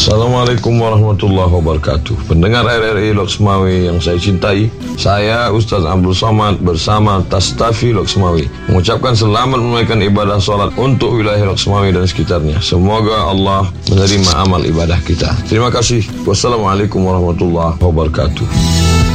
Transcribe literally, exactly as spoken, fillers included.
Assalamualaikum warahmatullahi wabarakatuh. Pendengar R R I Loksmawi yang saya cintai, saya Ustaz Abdul Somad bersama Tastafi Loksmawi mengucapkan selamat menunaikan ibadah sholat untuk wilayah Loksmawi dan sekitarnya. Semoga Allah menerima amal ibadah kita. Terima kasih. Wassalamualaikum warahmatullahi wabarakatuh.